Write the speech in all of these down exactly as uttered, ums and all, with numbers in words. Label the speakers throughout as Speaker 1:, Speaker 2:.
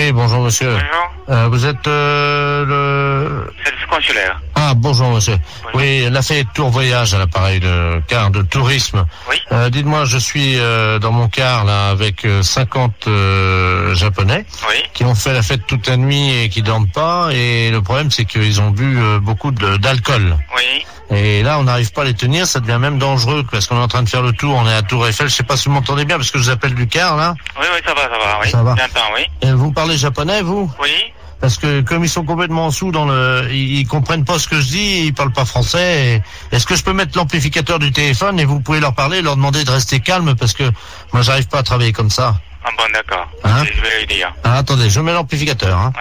Speaker 1: Oui, bonjour monsieur.
Speaker 2: Bonjour.
Speaker 1: Euh, vous êtes euh, le...
Speaker 2: Service consulaire.
Speaker 1: Ah, bonjour monsieur.
Speaker 2: Bonjour.
Speaker 1: Oui, la fait tour voyage à l'appareil de car de tourisme.
Speaker 2: Oui.
Speaker 1: Euh, dites-moi, je suis euh, dans mon car là avec euh, cinquante euh, japonais
Speaker 2: Oui.
Speaker 1: qui ont fait la fête toute la nuit et qui dorment pas. Et le problème, c'est qu'ils ont bu euh, beaucoup de, d'alcool.
Speaker 2: Oui.
Speaker 1: Et là, on n'arrive pas à les tenir, ça devient même dangereux parce qu'on est en train de faire le tour, on est à Tour Eiffel. Je sais pas si vous m'entendez bien parce que je vous appelle du car là.
Speaker 2: Oui, oui, ça va, ça va, oui.
Speaker 1: Ça va.
Speaker 2: J'entends, oui.
Speaker 1: Et vous parlez japonais, vous?
Speaker 2: Oui.
Speaker 1: Parce que comme ils sont complètement en sous dans le, ils, ils comprennent pas ce que je dis, ils parlent pas français. Et... Est-ce que je peux mettre l'amplificateur du téléphone et vous pouvez leur parler, leur demander de rester calme parce que moi j'arrive pas à travailler comme ça.
Speaker 2: Ah bon, d'accord.
Speaker 1: Hein?
Speaker 2: Je vais lui dire.
Speaker 1: Ah, attendez, je mets l'amplificateur. Hein.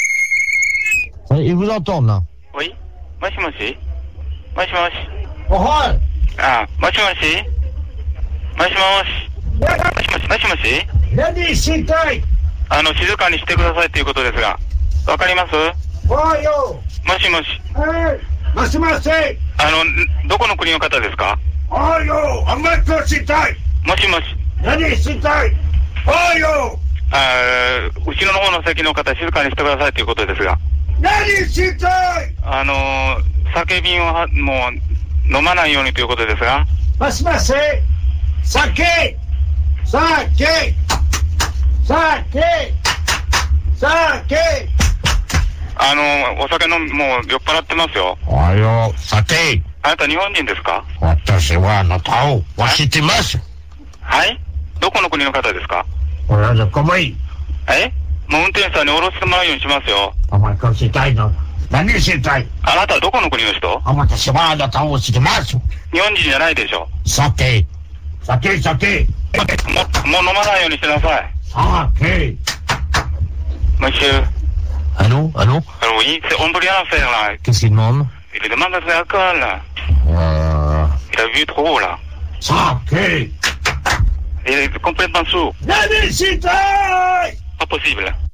Speaker 2: Oui.
Speaker 1: Ils vous entendent là.
Speaker 2: Oui. Moshi moshi. Moshi moshi.
Speaker 1: Oh, ouais.
Speaker 2: Ah, moshi moshi. Moshi moshi. Moshi moshi. Moshi moshi.
Speaker 1: 何したい?
Speaker 2: あの、静かにしてくださいということですが。わかります？
Speaker 1: おいよ。
Speaker 2: もしもし。
Speaker 1: はい。もしもし。
Speaker 2: あの、どこの国の方ですか？
Speaker 1: おいよ。あんまりしたい。
Speaker 2: もしもし。
Speaker 1: 何したい? おいよ。
Speaker 2: あー、後ろの方の席の方、静かにしてくださいということですが。
Speaker 1: 何したい?
Speaker 2: あの、酒瓶をはもう飲まないようにということですが。
Speaker 1: もしもし。酒。酒。酒。酒。
Speaker 2: あの、お酒飲み、もう酔っ払ってますよ。
Speaker 1: おいよ、酒。
Speaker 2: あなた日本人ですか？
Speaker 1: 私はあなたを知ってます。
Speaker 2: はい？どこの国の方ですか？
Speaker 1: 俺はどこもいい。
Speaker 2: え？もう運転手さんに降ろしてもらうようにしますよ。
Speaker 1: お前こうしたいの。何したい?
Speaker 2: あなたはどこの国の人？
Speaker 1: 私はあなたを知ってます。
Speaker 2: 日本人じゃないでしょ。
Speaker 1: 酒。酒、酒。
Speaker 2: も、もう飲まないようにしてなさい。
Speaker 1: 酒。
Speaker 2: Monsieur.
Speaker 1: Allô, allô?
Speaker 2: Alors oui, c'est, on peut rien faire là.
Speaker 1: Qu'est-ce qu'il demande?
Speaker 2: Il demande de l'alcool là.
Speaker 1: Euh...
Speaker 2: Il a vu trop là.
Speaker 1: Sake.
Speaker 2: Il est complètement sourd. Pas possible.